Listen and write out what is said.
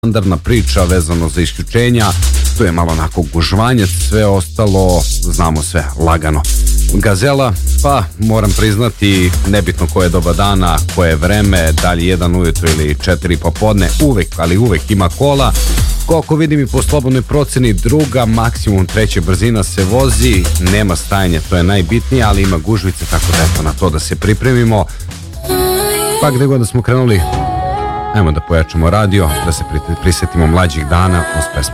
standardna priča vezano za isključenja, tu je malo onako gužvanje, sve ostalo znamo sve lagano. Gazela, pa moram priznati, nebitno koje je doba dana, koje je vreme, da li 1 ujutro ili 4 popodne, uvek ima kola. Koliko vidim i po slobodnoj proceni, 2, maksimum 3 brzina se vozi, nema stajanja, to je najbitnije, ali ima gužvice, tako da eto na to da se pripremimo. Pa gde god da smo krenuli, ajmo da pojačamo radio, da se prisetimo mlađih dana uz pesmu